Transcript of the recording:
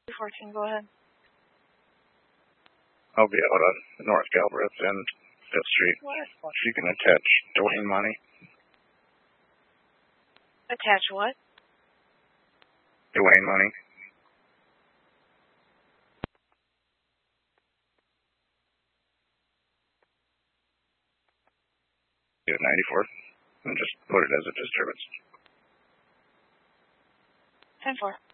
14, go ahead. I'll be out on North Galbraith and 5th Street. If you can attach Dwayne money. Attach what? Dwayne money. Do 94 and just put it as a disturbance. 10-4.